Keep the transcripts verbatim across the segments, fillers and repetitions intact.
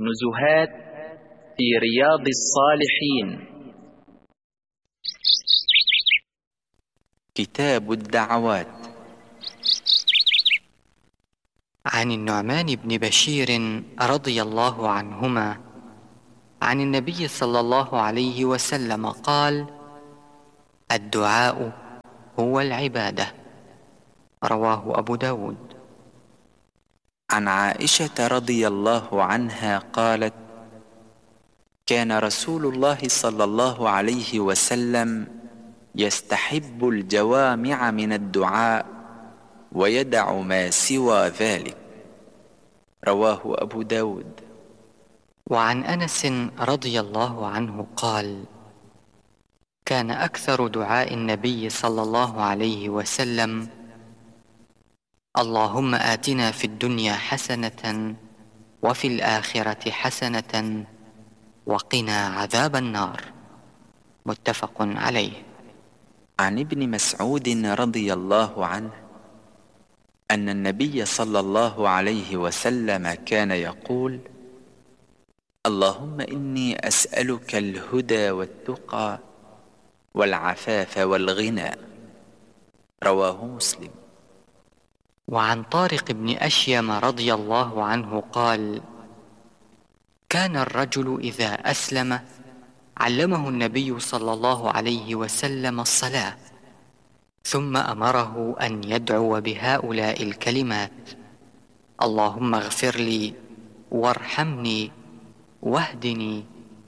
نزهات في رياض الصالحين. كتاب الدعوات. عن النعمان بن بشير رضي الله عنهما عن النبي صلى الله عليه وسلم قال: الدعاء هو العبادة. رواه أبو داود. عن عائشة رضي الله عنها قالت: كان رسول الله صلى الله عليه وسلم يستحب الجوامع من الدعاء ويدع ما سوى ذلك. رواه أبو داود. وعن أنس رضي الله عنه قال: كان أكثر دعاء النبي صلى الله عليه وسلم: اللهم آتنا في الدنيا حسنة وفي الآخرة حسنة وقنا عذاب النار. متفق عليه. عن ابن مسعود رضي الله عنه أن النبي صلى الله عليه وسلم كان يقول: اللهم إني أسألك الهدى والتقى والعفاف والغنى. رواه مسلم. وعن طارق بن أشيم رضي الله عنه قال: كان الرجل إذا أسلم علمه النبي صلى الله عليه وسلم الصلاة، ثم أمره أن يدعو بهؤلاء الكلمات: اللهم اغفر لي وارحمني واهدني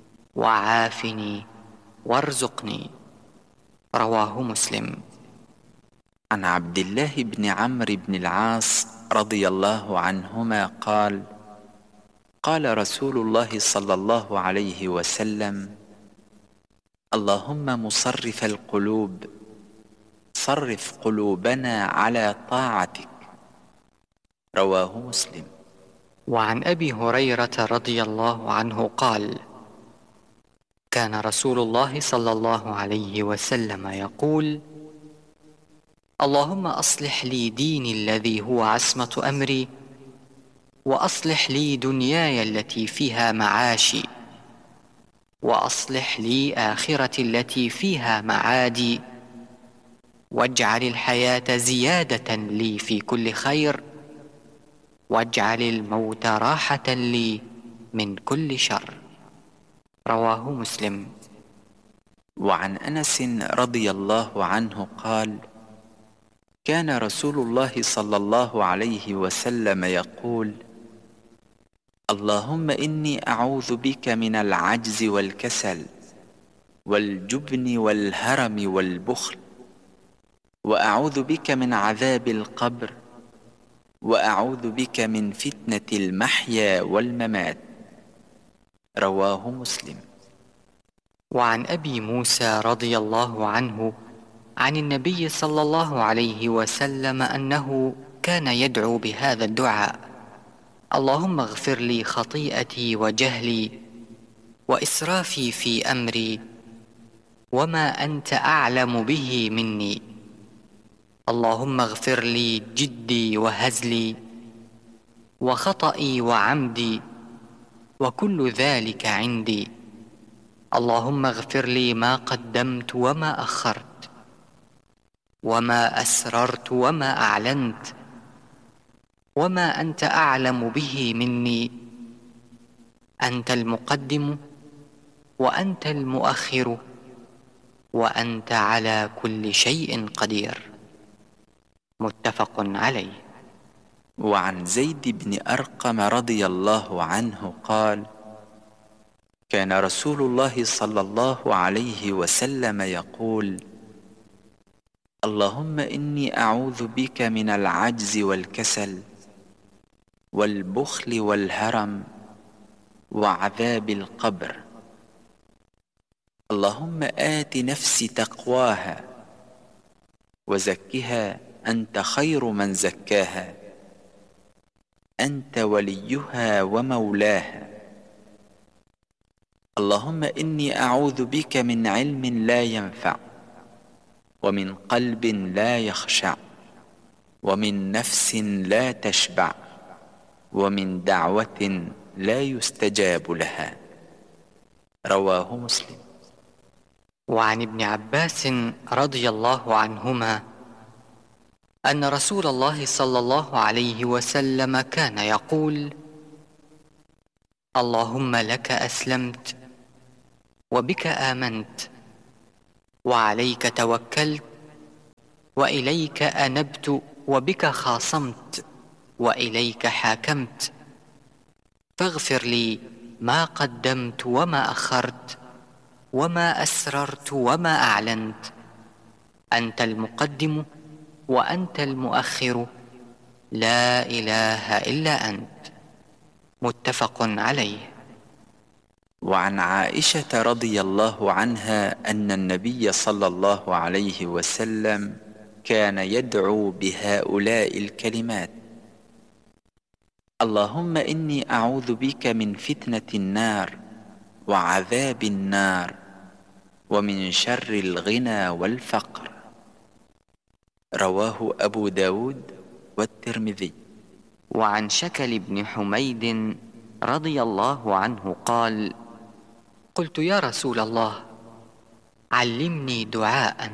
وعافني وارزقني. رواه مسلم. عن عبد الله بن عمرو بن العاص رضي الله عنهما قال: قال رسول الله صلى الله عليه وسلم: اللهم مصرف القلوب صرف قلوبنا على طاعتك. رواه مسلم. وعن أبي هريرة رضي الله عنه قال: كان رسول الله صلى الله عليه وسلم يقول: اللهم أصلح لي ديني الذي هو عصمة أمري، وأصلح لي دنياي التي فيها معاشي، وأصلح لي آخرتي التي فيها معادي، واجعل الحياة زيادة لي في كل خير، واجعل الموت راحة لي من كل شر. رواه مسلم. وعن أنس رضي الله عنه قال: كان رسول الله صلى الله عليه وسلم يقول: اللهم إني أعوذ بك من العجز والكسل والجبن والهرم والبخل، وأعوذ بك من عذاب القبر، وأعوذ بك من فتنة المحيا والممات. رواه مسلم. وعن أبي موسى رضي الله عنه عن النبي صلى الله عليه وسلم أنه كان يدعو بهذا الدعاء: اللهم اغفر لي خطيئتي وجهلي وإسرافي في أمري وما أنت أعلم به مني. اللهم اغفر لي جدي وهزلي وخطئي وعمدي وكل ذلك عندي. اللهم اغفر لي ما قدمت وما أخرت وما أسررت وما أعلنت وما أنت أعلم به مني. أنت المقدم وأنت المؤخر وأنت على كل شيء قدير. متفق عليه. وعن زيد بن أرقم رضي الله عنه قال: كان رسول الله صلى الله عليه وسلم يقول: اللهم إني أعوذ بك من العجز والكسل والبخل والهرم وعذاب القبر. اللهم آت نفسي تقواها وزكها أنت خير من زكاها، أنت وليها ومولاها. اللهم إني أعوذ بك من علم لا ينفع، ومن قلب لا يخشع، ومن نفس لا تشبع، ومن دعوة لا يستجاب لها. رواه مسلم. وعن ابن عباس رضي الله عنهما أن رسول الله صلى الله عليه وسلم كان يقول: اللهم لك أسلمت، وبك آمنت، وعليك توكلت، وإليك أنبت، وبك خاصمت، وإليك حاكمت، فاغفر لي ما قدمت وما أخرت، وما أسررت وما أعلنت، أنت المقدم وأنت المؤخر، لا إله إلا أنت. متفق عليه. وعن عائشة رضي الله عنها أن النبي صلى الله عليه وسلم كان يدعو بهؤلاء الكلمات: اللهم إني أعوذ بك من فتنة النار وعذاب النار ومن شر الغنى والفقر. رواه أبو داود والترمذي. وعن شكل بن حميد رضي الله عنه قال: قلت يا رسول الله علمني دعاء.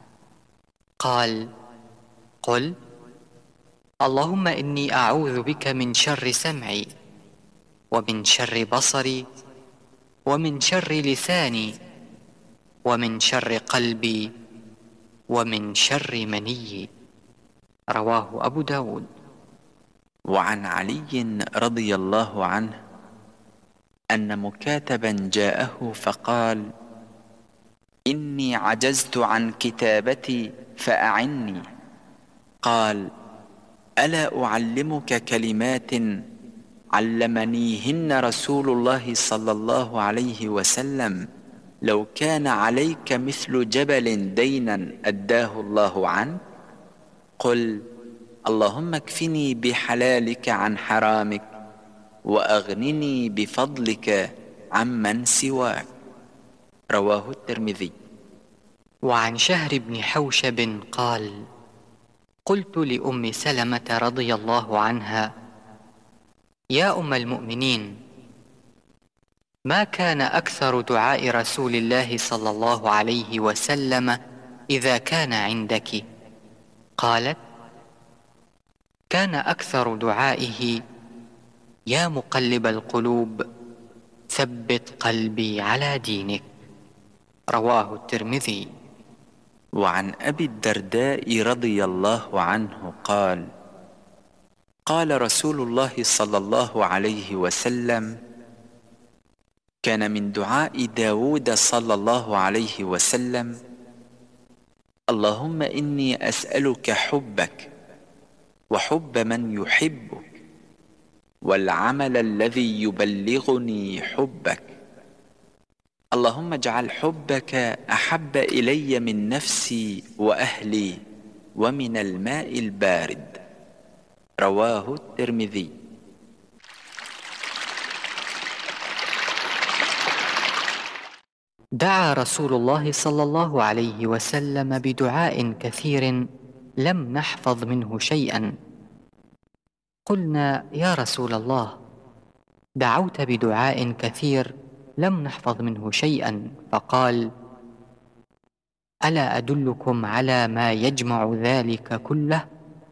قال: قل اللهم إني أعوذ بك من شر سمعي، ومن شر بصري، ومن شر لساني، ومن شر قلبي، ومن شر مني. رواه أبو داود. وعن علي رضي الله عنه أن مكاتبا جاءه فقال: إني عجزت عن كتابتي فأعني. قال: ألا أعلمك كلمات علمنيهن رسول الله صلى الله عليه وسلم لو كان عليك مثل جبل دينا أداه الله عنك؟ قل: اللهم اكفني بحلالك عن حرامك، وأغنني بفضلك عمن سواك. رواه الترمذي. وعن شهر بن حوشب قال: قلت لأم سلمة رضي الله عنها: يا أم المؤمنين، ما كان أكثر دعاء رسول الله صلى الله عليه وسلم إذا كان عندك؟ قالت: كان أكثر دعائه: يا مقلب القلوب ثبت قلبي على دينك. رواه الترمذي. وعن أبي الدرداء رضي الله عنه قال: قال رسول الله صلى الله عليه وسلم: كان من دعاء داود صلى الله عليه وسلم: اللهم إني أسألك حبك وحب من يحبك، والعمل الذي يبلغني حبك. اللهم اجعل حبك أحب إلي من نفسي وأهلي ومن الماء البارد. رواه الترمذي. دعا رسول الله صلى الله عليه وسلم بدعاء كثير لم نحفظ منه شيئا. قلنا: يا رسول الله، دعوت بدعاء كثير لم نحفظ منه شيئا. فقال: ألا أدلكم على ما يجمع ذلك كله؟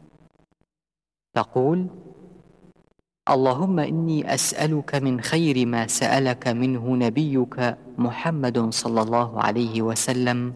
تقول: اللهم إني أسألك من خير ما سألك منه نبيك محمد صلى الله عليه وسلم،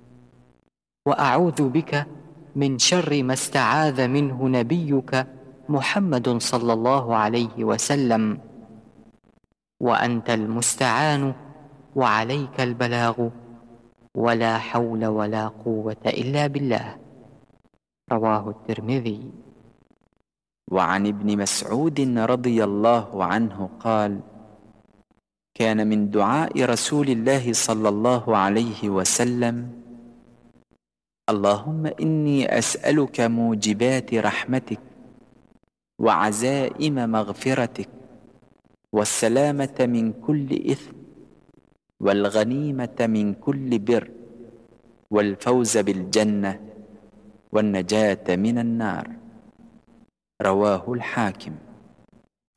وأعوذ بك من شر ما استعاذ منه نبيك محمد صلى الله عليه وسلم، وأنت المستعان وعليك البلاغ، ولا حول ولا قوة إلا بالله. رواه الترمذي. وعن ابن مسعود رضي الله عنه قال: كان من دعاء رسول الله صلى الله عليه وسلم: اللهم إني أسألك موجبات رحمتك، وعزائم مغفرتك، والسلامة من كل إثم، والغنيمة من كل بر، والفوز بالجنة، والنجاة من النار. رواه الحاكم.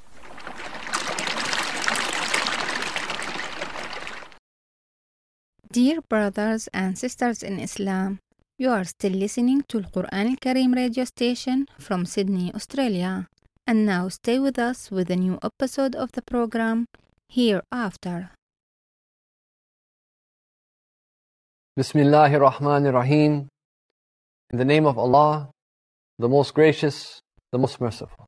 Dear brothers and sisters in Islam, you are still listening to Al-Quran Al-Kareem radio station from Sydney, Australia. And now stay with us with a new episode of the program Hereafter. Bismillahir Rahmanir Rahim. In the name of Allah, the most gracious, the most merciful.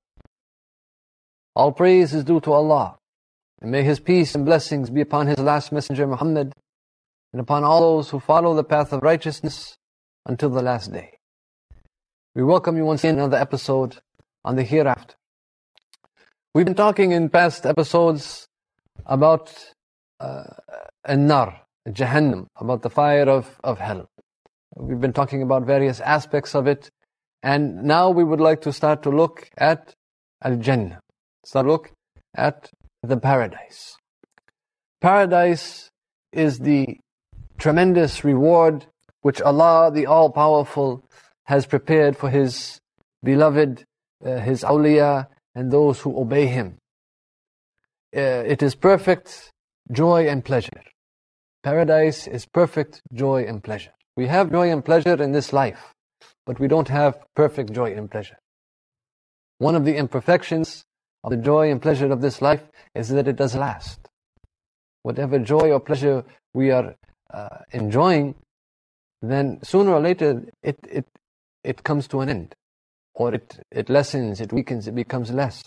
All praise is due to Allah, and may His peace and blessings be upon His last messenger Muhammad, and upon all those who follow the path of righteousness until the last day. We welcome you once again in another episode on the Hereafter. We've been talking in past episodes about uh, An-Nar, Jahannam, about the fire of, of hell. We've been talking about various aspects of it, and now we would like to start to look at Al-Jannah, start to look at the paradise. Paradise is the tremendous reward which Allah, the All-Powerful, has prepared for His beloved, uh, His awliya, and those who obey Him. Uh, it is perfect joy and pleasure. Paradise is perfect joy and pleasure. We have joy and pleasure in this life, but we don't have perfect joy and pleasure. One of the imperfections of the joy and pleasure of this life is that it does last. Whatever joy or pleasure we are uh, enjoying, then sooner or later it, it, it comes to an end. Or it, it lessens, it weakens, it becomes less.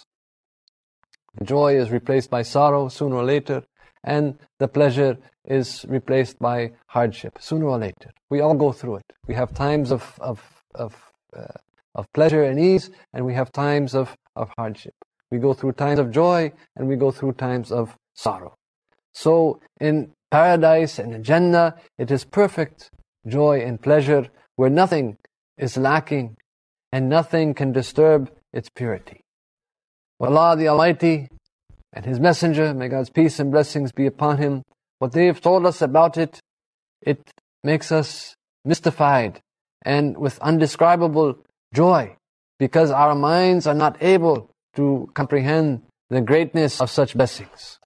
Joy is replaced by sorrow sooner or later, and the pleasure is replaced by hardship sooner or later. We all go through it. We have times of of of, uh, of pleasure and ease, and we have times of, of hardship. We go through times of joy, and we go through times of sorrow. So in paradise and in Jannah, it is perfect joy and pleasure where nothing is lacking and nothing can disturb its purity. Allah the Almighty and His Messenger, may God's peace and blessings be upon Him, what they have told us about it, it makes us mystified and with undescribable joy, because our minds are not able to comprehend the greatness of such blessings.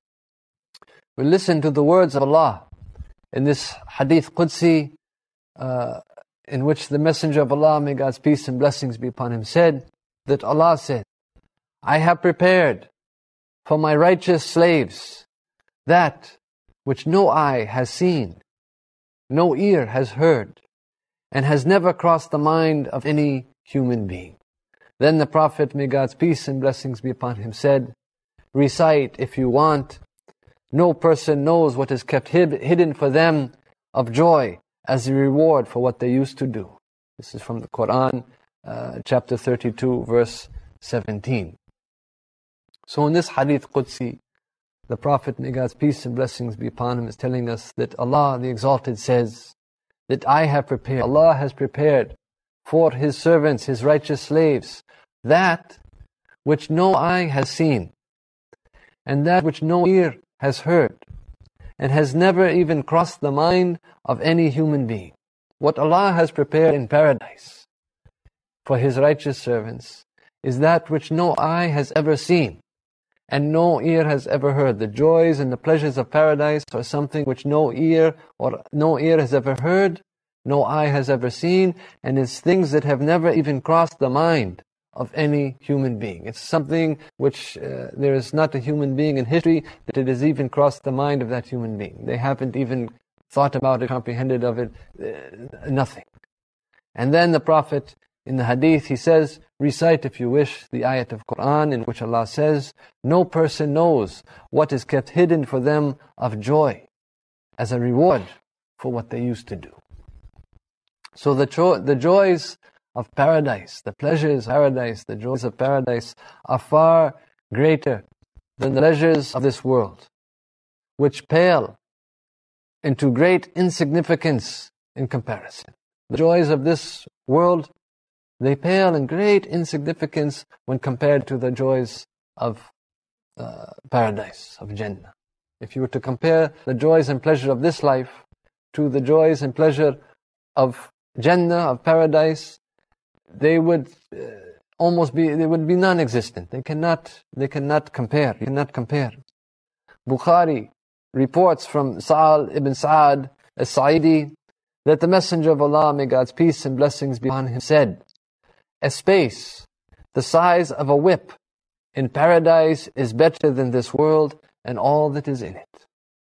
We listen to the words of Allah in this Hadith Qudsi, uh, in which the Messenger of Allah, may God's peace and blessings be upon him, said that Allah said, I have prepared for my righteous slaves that which no eye has seen, no ear has heard, and has never crossed the mind of any human being. Then the Prophet, may God's peace and blessings be upon him, said, recite if you want. No person knows what is kept hid, hidden for them of joy as a reward for what they used to do. This is from the Quran, uh, chapter thirty-two, verse seventeen. So in this Hadith Qudsi, the Prophet, may God's peace and blessings be upon him, is telling us that Allah the Exalted says that I have prepared, Allah has prepared for His servants, His righteous slaves, that which no eye has seen, and that which no ear has heard, and has never even crossed the mind of any human being. What Allah has prepared in paradise for His righteous servants is that which no eye has ever seen, and no ear has ever heard. The joys and the pleasures of paradise are something which no ear or no ear has ever heard, no eye has ever seen, and it's things that have never even crossed the mind of any human being. It's something which uh, there is not a human being in history that it has even crossed the mind of that human being. They haven't even thought about it, comprehended of it, uh, nothing. And then the Prophet, in the Hadith, he says, recite if you wish the ayat of Quran in which Allah says, no person knows what is kept hidden for them of joy as a reward for what they used to do. So the, jo- the joys of paradise, the pleasures of paradise, the joys of paradise are far greater than the pleasures of this world, which pale into great insignificance in comparison. The joys of this world, they pale in great insignificance when compared to the joys of uh, paradise, of Jannah. If you were to compare the joys and pleasure of this life to the joys and pleasure of Jannah, of paradise, they would uh, almost be, they would be non-existent. They cannot, they cannot compare. You cannot compare. Bukhari reports from Sa'al ibn Sa'ad as-Sa'idi that the Messenger of Allah, may God's peace and blessings be upon him, said, "A space the size of a whip in paradise is better than this world and all that is in it."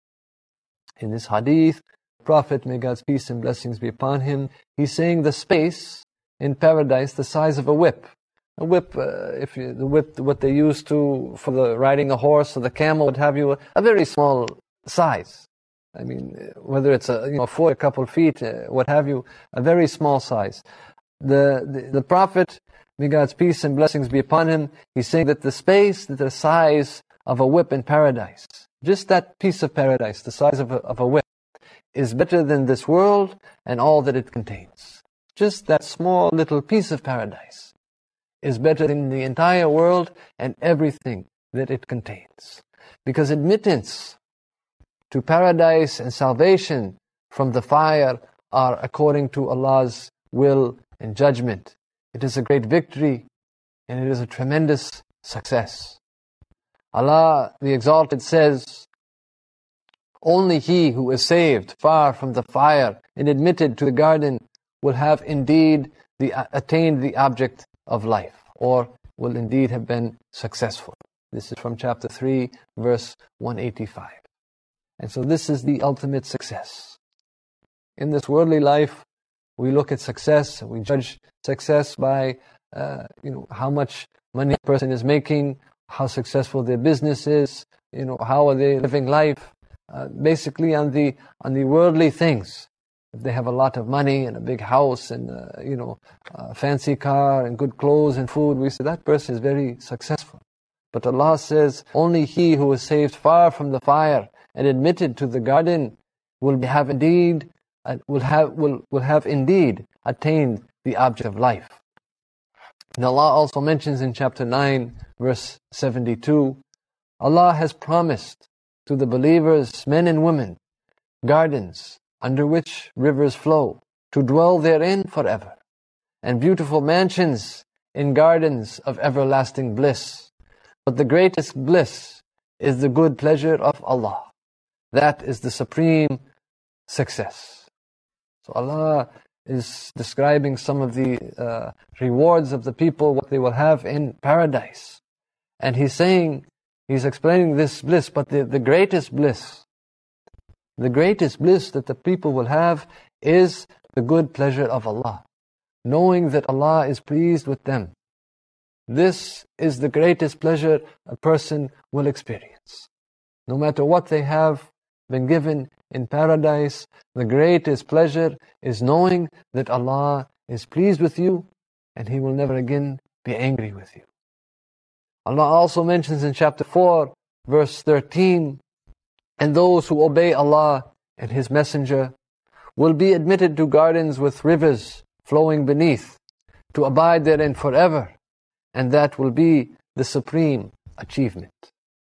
In this hadith, Prophet, may God's peace and blessings be upon him, he's saying the space in paradise, the size of a whip. A whip, uh, if you, the whip, what they used to for the riding a horse or the camel, would have you a very small size. I mean, whether it's a you know foot, a couple of feet, uh, what have you, a very small size. The, the the Prophet, may God's peace and blessings be upon him, he's saying that the space, that the size of a whip in paradise, just that piece of paradise, the size of a, of a whip, is better than this world and all that it contains. Just that small little piece of paradise is better than the entire world and everything that it contains. Because admittance to paradise and salvation from the fire are according to Allah's will and judgment. It is a great victory and it is a tremendous success. Allah the Exalted says, "Only he who is saved far from the fire and admitted to the garden will have indeed the, uh, attained the object of life, or will indeed have been successful." This is from chapter three, verse one eighty-five. And so this is the ultimate success. In this worldly life, we look at success, and we judge success by uh, you know, how much money a person is making, how successful their business is, you know, how are they living life, uh, basically on the on the worldly things. If they have a lot of money and a big house and uh, you know, a fancy car and good clothes and food, we say that person is very successful. But Allah says, only he who is saved far from the fire and admitted to the garden will have indeed uh, will have will will have indeed attained the object of life. And Allah also mentions in chapter nine, verse seventy-two, Allah has promised to the believers, men and women, gardens under which rivers flow, to dwell therein forever, and beautiful mansions in gardens of everlasting bliss. But the greatest bliss is the good pleasure of Allah. That is the supreme success. So Allah is describing some of the uh, rewards of the people, what they will have in paradise. And He's saying, He's explaining this bliss, but the, the greatest bliss, the greatest bliss that the people will have is the good pleasure of Allah, knowing that Allah is pleased with them. This is the greatest pleasure a person will experience. No matter what they have been given in paradise, the greatest pleasure is knowing that Allah is pleased with you and He will never again be angry with you. Allah also mentions in chapter four, verse thirteen, "And those who obey Allah and His Messenger will be admitted to gardens with rivers flowing beneath, to abide therein forever, and that will be the supreme achievement."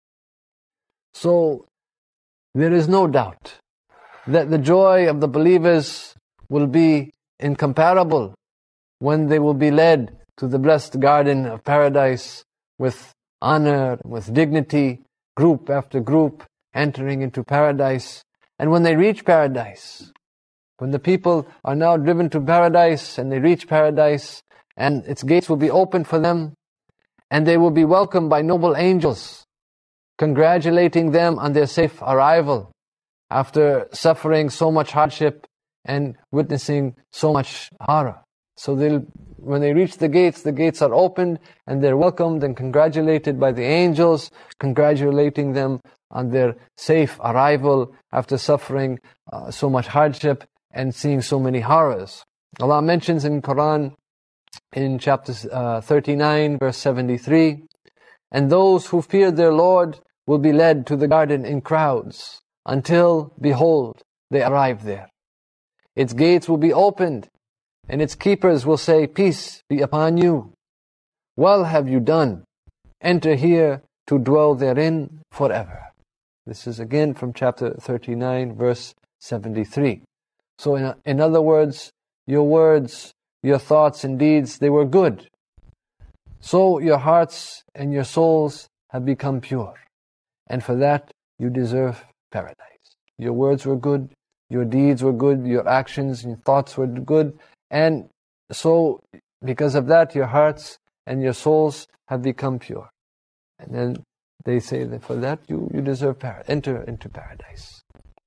So, there is no doubt that the joy of the believers will be incomparable when they will be led to the blessed garden of paradise with honor, with dignity, group after group, entering into paradise. And when they reach paradise, when the people are now driven to paradise and they reach paradise, and its gates will be opened for them, and they will be welcomed by noble angels, congratulating them on their safe arrival after suffering so much hardship and witnessing so much horror. So they'll, when they reach the gates, the gates are opened and they're welcomed and congratulated by the angels, congratulating them on their safe arrival after suffering uh, so much hardship and seeing so many horrors. Allah mentions in Quran, in chapter uh, thirty-nine, verse seventy-three, "And those who fear their Lord will be led to the garden in crowds, until, behold, they arrive there. Its gates will be opened, and its keepers will say, Peace be upon you. Well have you done. Enter here to dwell therein forever." This is again from chapter thirty-nine, verse seventy-three. So in, in other words, your words, your thoughts and deeds, they were good. So your hearts and your souls have become pure. And for that, you deserve paradise. Your words were good, your deeds were good, your actions, your thoughts were good, and so because of that your hearts and your souls have become pure. And then they say that for that you, you deserve par- enter into paradise.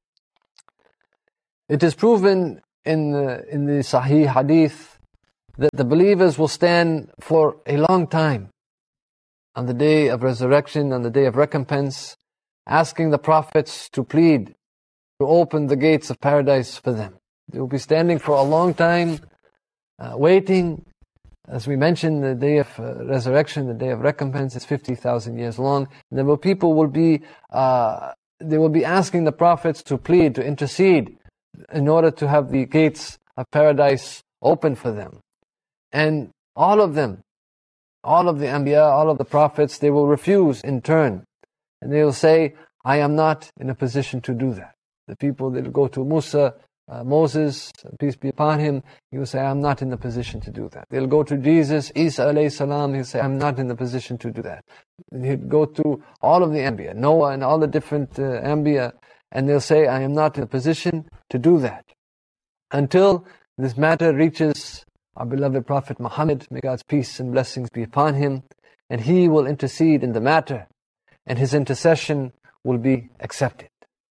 It is proven in the, in the Sahih Hadith that the believers will stand for a long time on the day of resurrection, on the day of recompense, asking the prophets to plead, to open the gates of paradise for them. They will be standing for a long time, uh, waiting. As we mentioned, the day of uh, resurrection, the day of recompense is fifty thousand years long. And then people will be, uh, they will be asking the prophets to plead, to intercede, in order to have the gates of paradise open for them. And all of them, all of the Anbiya, all of the prophets, they will refuse in turn. And they will say, I am not in a position to do that. The people that will go to Musa, uh, Moses, peace be upon him, he will say, I am not in the position to do that. They'll go to Jesus, Isa alayhi salam, he'll say, I'm not in the position to do that. And he'll go to all of the Anbiya, Noah and all the different uh, Anbiya, and they'll say, I am not in a position to do that. Until this matter reaches our beloved Prophet Muhammad, may God's peace and blessings be upon him, and he will intercede in the matter, and his intercession will be accepted.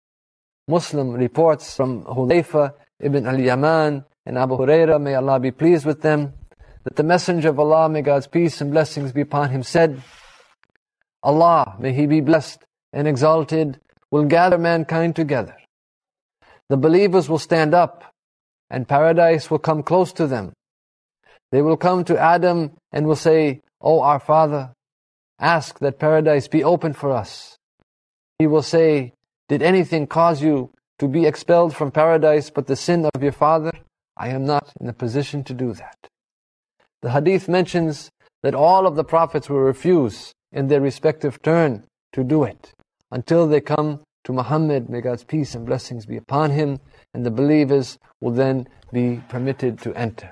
Muslim reports from Hudayfa ibn al-Yaman and Abu Huraira, may Allah be pleased with them, that the Messenger of Allah, may God's peace and blessings be upon him, said, Allah, may He be blessed and exalted, will gather mankind together. The believers will stand up, and paradise will come close to them. They will come to Adam and will say, O our Father, ask that paradise be open for us. He will say, did anything cause you to be expelled from paradise but the sin of your father? I am not in a position to do that. The hadith mentions that all of the prophets will refuse in their respective turn to do it until they come to Muhammad, may God's peace and blessings be upon him, and the believers will then be permitted to enter.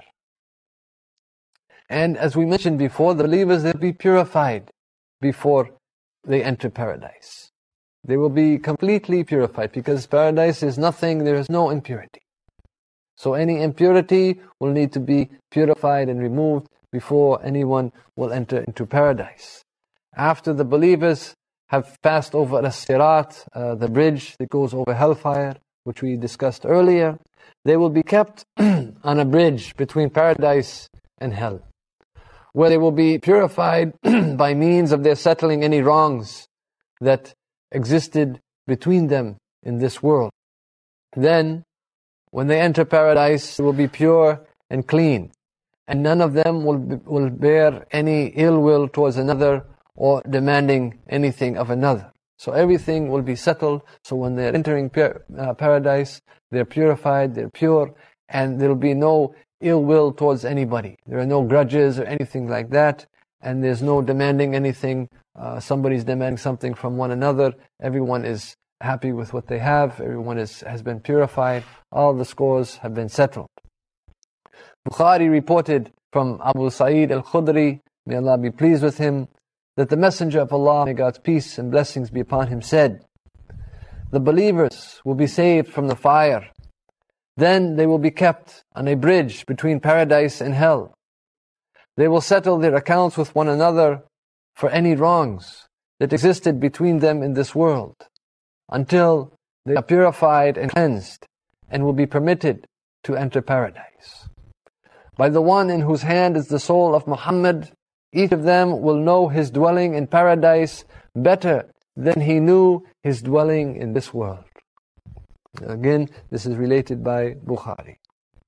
And as we mentioned before, the believers, they'll be purified before they enter paradise. They will be completely purified because paradise is nothing, there is no impurity. So any impurity will need to be purified and removed before anyone will enter into paradise. After the believers have passed over as-sirat, uh, the bridge that goes over hellfire, which we discussed earlier, they will be kept on a bridge between paradise and hell, where they will be purified by means of their settling any wrongs that existed between them in this world. Then, when they enter paradise, they will be pure and clean, and none of them will be, will bear any ill will towards another or demanding anything of another. So everything will be settled. So when they're entering pur- uh, paradise, they're purified, they're pure, and there will be no ill will towards anybody. There are no grudges or anything like that, and there's no demanding anything. Uh, somebody's demanding something from one another. Everyone is happy with what they have. Everyone is, has been purified. All the scores have been settled. Bukhari reported from Abu Sa'id al-Khudri, may Allah be pleased with him, that the Messenger of Allah, may God's peace and blessings be upon him, said, the believers will be saved from the fire. Then they will be kept on a bridge between paradise and hell. They will settle their accounts with one another for any wrongs that existed between them in this world, until they are purified and cleansed and will be permitted to enter paradise. By the one in whose hand is the soul of Muhammad, each of them will know his dwelling in paradise better than he knew his dwelling in this world. Again, this is related by Bukhari.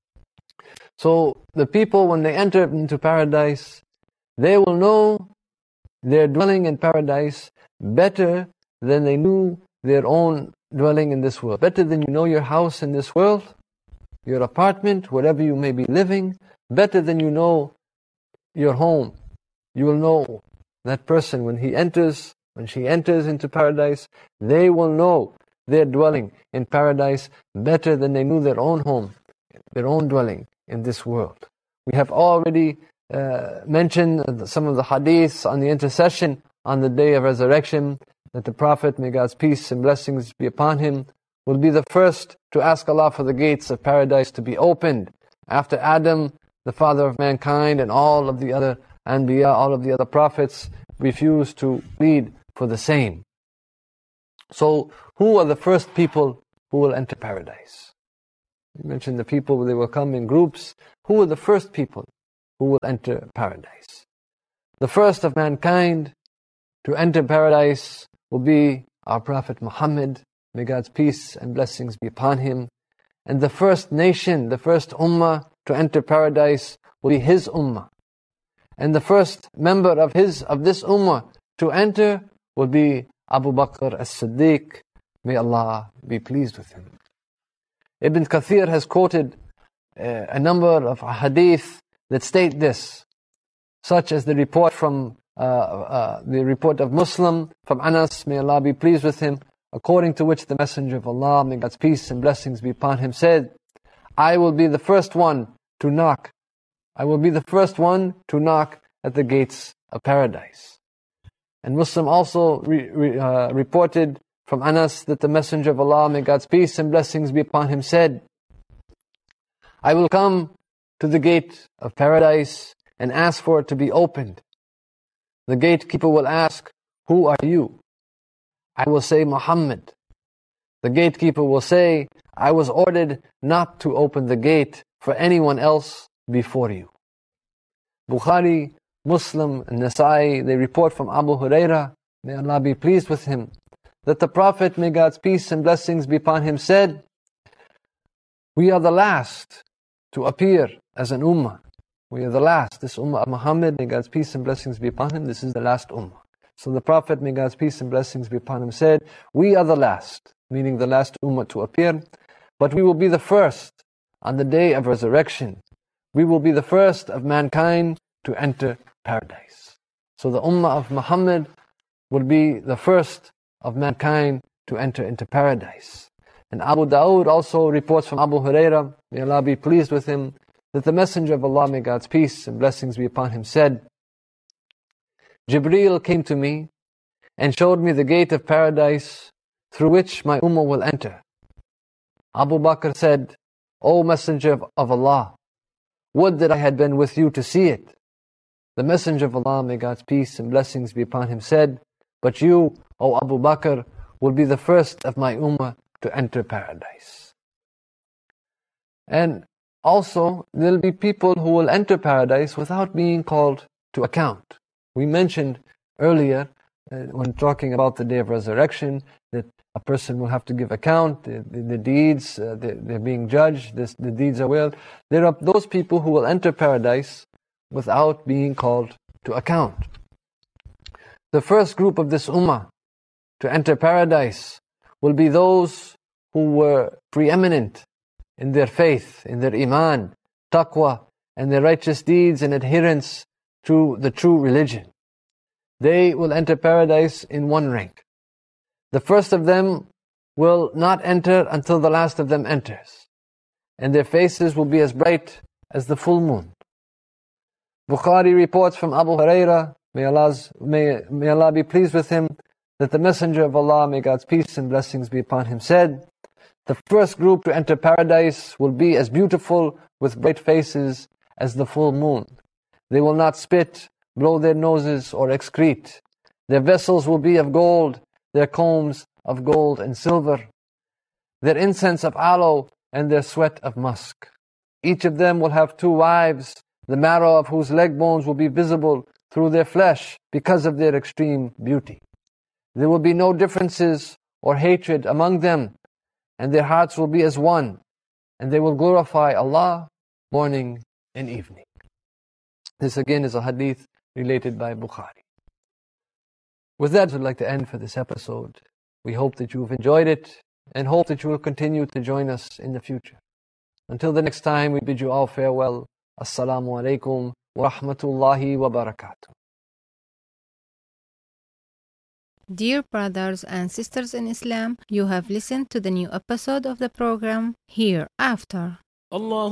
So the people, when they enter into paradise, they will know their dwelling in paradise better than they knew their own dwelling in this world. Better than you know your house in this world, your apartment, wherever you may be living, better than you know your home. You will know that person when he enters, when she enters into paradise, they will know their dwelling in paradise better than they knew their own home, their own dwelling in this world. We have already uh, mentioned some of the hadiths on the intercession on the day of resurrection, that the Prophet, may God's peace and blessings be upon him, will be the first to ask Allah for the gates of paradise to be opened. After Adam, the father of mankind, and all of the other Anbiya, all of the other prophets refused to plead for the same. So, who are the first people who will enter paradise? You mentioned the people, they will come in groups. Who are the first people who will enter paradise? The first of mankind to enter paradise will be our Prophet Muhammad, may God's peace and blessings be upon him. And the first nation, the first ummah to enter paradise will be his ummah. And the first member of his of this ummah to enter will be Abu Bakr as-Siddiq. May Allah be pleased with him. Ibn Kathir has quoted uh, a number of hadith that state this, such as the report from uh, uh, the report of Muslim from Anas, may Allah be pleased with him, according to which the Messenger of Allah, may God's peace and blessings be upon him, said, I will be the first one to knock. I will be the first one to knock at the gates of paradise. And Muslim also re, re, uh, reported from Anas that the Messenger of Allah, may God's peace and blessings be upon him, said, I will come to the gate of paradise and ask for it to be opened. The gatekeeper will ask, who are you? I will say, Muhammad. The gatekeeper will say, I was ordered not to open the gate for anyone else before you. Bukhari, Muslim, and Nasa'i, they report from Abu Huraira, may Allah be pleased with him, that the Prophet, may God's peace and blessings be upon him, said, we are the last to appear as an ummah. We are the last. This ummah of Muhammad, may God's peace and blessings be upon him, this is the last ummah. So the Prophet, may God's peace and blessings be upon him, said, we are the last, meaning the last ummah to appear, but we will be the first on the day of resurrection. We will be the first of mankind to enter paradise. So the ummah of Muhammad will be the first of mankind to enter into paradise. And Abu Dawood also reports from Abu Huraira, may Allah be pleased with him, that the Messenger of Allah, may God's peace and blessings be upon him, said, Jibreel came to me and showed me the gate of paradise through which my ummah will enter. Abu Bakr said, O Messenger of Allah, would that I had been with you to see it. The Messenger of Allah, may God's peace and blessings be upon him, said, but you, O Abu Bakr, will be the first of my ummah to enter paradise. And also, there will be people who will enter paradise without being called to account. We mentioned earlier, uh, when talking about the day of resurrection, that a person will have to give account, the, the, the deeds, uh, they're, they're being judged, this, the deeds are willed. There are those people who will enter paradise without being called to account. The first group of this ummah to enter paradise will be those who were preeminent in their faith, in their iman, taqwa, and their righteous deeds and adherence to the true religion. They will enter paradise in one rank. The first of them will not enter until the last of them enters, and their faces will be as bright as the full moon. Bukhari reports from Abu Huraira, may, Allah's, may, may Allah be pleased with him, that the Messenger of Allah, may God's peace and blessings be upon him, said, the first group to enter paradise will be as beautiful with bright faces as the full moon. They will not spit, blow their noses, or excrete. Their vessels will be of gold, their combs of gold and silver, their incense of aloe, and their sweat of musk. Each of them will have two wives, the marrow of whose leg bones will be visible through their flesh because of their extreme beauty. There will be no differences or hatred among them, and their hearts will be as one, and they will glorify Allah morning and evening. This again is a hadith related by Bukhari. With that, I'd like to end for this episode. We hope that you've enjoyed it, and hope that you will continue to join us in the future. Until the next time, we bid you all farewell. Assalamu alaikum wa rahmatullahi wa barakatuh. Dear brothers and sisters in Islam, you have listened to the new episode of the program Hereafter. Allah